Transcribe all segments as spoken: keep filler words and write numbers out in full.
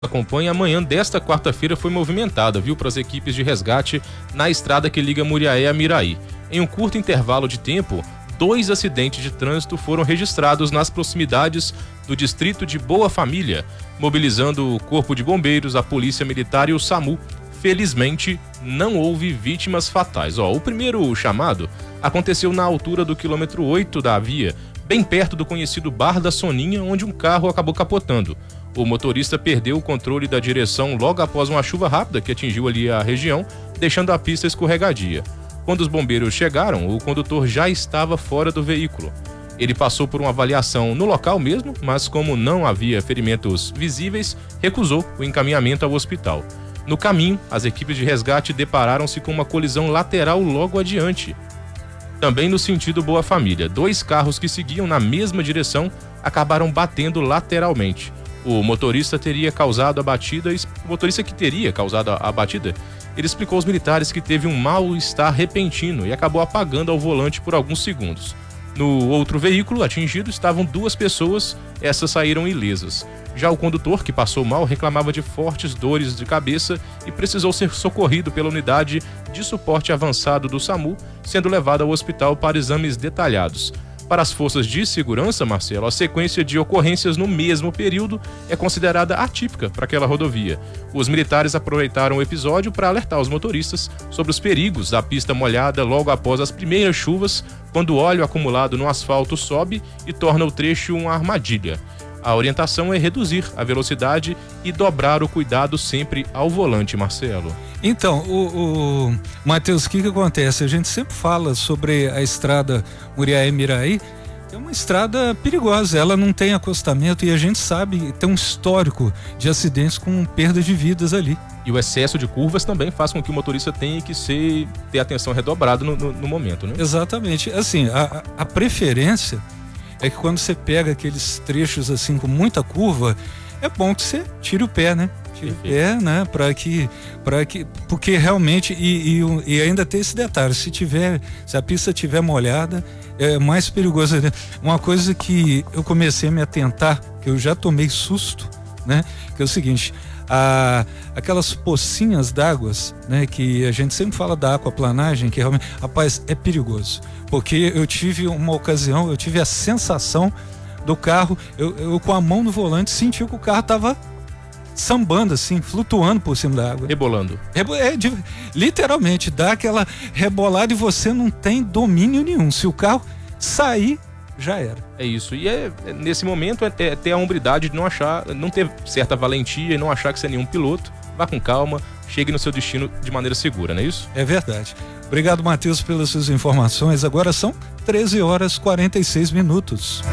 acompanha, amanhã desta quarta-feira foi movimentada, viu, para as equipes de resgate na estrada que liga Muriaé a Miraí. Em um curto intervalo de tempo, dois acidentes de trânsito foram registrados nas proximidades do distrito de Boa Família, mobilizando o Corpo de Bombeiros, a Polícia Militar e o SAMU. Felizmente, não houve vítimas fatais. Ó, o primeiro chamado aconteceu na altura do quilômetro oito da via, bem perto do conhecido Bar da Soninha, onde um carro acabou capotando. O motorista perdeu o controle da direção logo após uma chuva rápida que atingiu ali a região, deixando a pista escorregadia. Quando os bombeiros chegaram, o condutor já estava fora do veículo. Ele passou por uma avaliação no local mesmo, mas como não havia ferimentos visíveis, recusou o encaminhamento ao hospital. No caminho, as equipes de resgate depararam-se com uma colisão lateral logo adiante. Também no sentido Boa Família, dois carros que seguiam na mesma direção acabaram batendo lateralmente. O motorista teria causado a batida, o motorista que teria causado a batida, ele explicou aos militares que teve um mal-estar repentino e acabou apagando ao volante por alguns segundos. No outro veículo atingido estavam duas pessoas, essas saíram ilesas. Já o condutor, que passou mal, reclamava de fortes dores de cabeça e precisou ser socorrido pela unidade de suporte avançado do SAMU, sendo levado ao hospital para exames detalhados. Para as forças de segurança, Marcelo, a sequência de ocorrências no mesmo período é considerada atípica para aquela rodovia. Os militares aproveitaram o episódio para alertar os motoristas sobre os perigos da pista molhada logo após as primeiras chuvas, quando o óleo acumulado no asfalto sobe e torna o trecho uma armadilha. A orientação é reduzir a velocidade e dobrar o cuidado sempre ao volante, Marcelo. Então, o, o Matheus, o que que acontece? A gente sempre fala sobre a estrada Muriaé-Miraí, é uma estrada perigosa, ela não tem acostamento e a gente sabe, tem um histórico de acidentes com perda de vidas ali. E o excesso de curvas também faz com que o motorista tenha que ser, ter atenção redobrada no, no, no momento, né? Exatamente, assim, a, a preferência é que quando você pega aqueles trechos assim com muita curva, é bom que você tire o pé, né? Tire o pé, né? Para que, para que, porque realmente e, e, e ainda tem esse detalhe, se tiver, se a pista tiver molhada, é mais perigoso. Uma coisa que eu comecei a me atentar, que eu já tomei susto, né? Que é o seguinte, a, aquelas pocinhas d'águas, né? Que a gente sempre fala da aquaplanagem, que realmente, rapaz, é perigoso. Porque eu tive uma ocasião, eu tive a sensação do carro, eu, eu com a mão no volante senti que o carro tava sambando assim, flutuando por cima da água. Rebolando. Rebo, é, de, literalmente, dá aquela rebolada e você não tem domínio nenhum. Se o carro sair, já era. É isso. E é, nesse momento é, é ter a hombridade de não achar, não ter certa valentia e não achar que você é nenhum piloto. Vá com calma, chegue no seu destino de maneira segura, não é isso? É verdade. Obrigado, Matheus, pelas suas informações. Agora são treze horas e quarenta e seis minutos.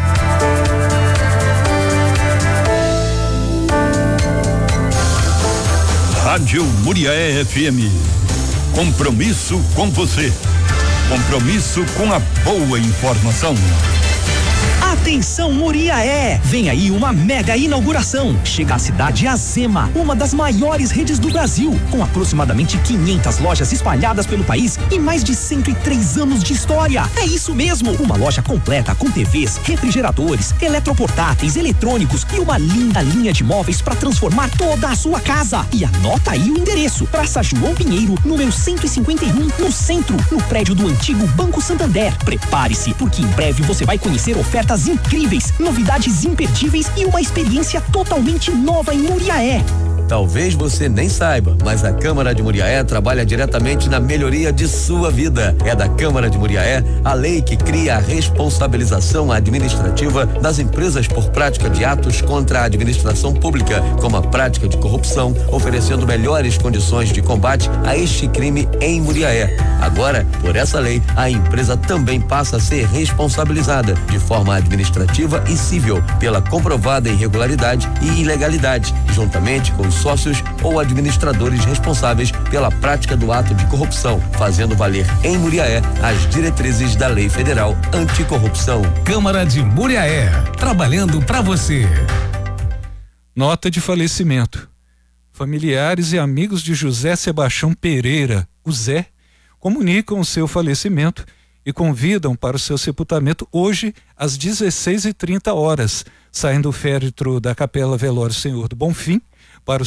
Rádio Muriaé F M. Compromisso com você. Compromisso com a boa informação. Atenção Muriaé, vem aí uma mega inauguração. Chega à cidade Azema, uma das maiores redes do Brasil, com aproximadamente quinhentas lojas espalhadas pelo país e mais de cento e três anos de história. É isso mesmo, uma loja completa com T Vs, refrigeradores, eletroportáteis, eletrônicos e uma linda linha de móveis para transformar toda a sua casa. E anota aí o endereço: Praça João Pinheiro, número cento e cinquenta e um, no centro, no prédio do antigo Banco Santander. Prepare-se, porque em breve você vai conhecer ofertas incríveis, novidades imperdíveis e uma experiência totalmente nova em Muriaé. Talvez você nem saiba, mas a Câmara de Muriaé trabalha diretamente na melhoria de sua vida. É da Câmara de Muriaé a lei que cria a responsabilização administrativa das empresas por prática de atos contra a administração pública, como a prática de corrupção, oferecendo melhores condições de combate a este crime em Muriaé. Agora, por essa lei, a empresa também passa a ser responsabilizada de forma administrativa e civil pela comprovada irregularidade e ilegalidade, juntamente com os sócios ou administradores responsáveis pela prática do ato de corrupção, fazendo valer em Muriaé as diretrizes da Lei Federal Anticorrupção. Câmara de Muriaé, trabalhando para você. Nota de falecimento. Familiares e amigos de José Sebastião Pereira, o Zé, comunicam o seu falecimento e convidam para o seu sepultamento hoje às dezesseis e trinta horas, saindo do féretro da Capela Velório Senhor do Bonfim,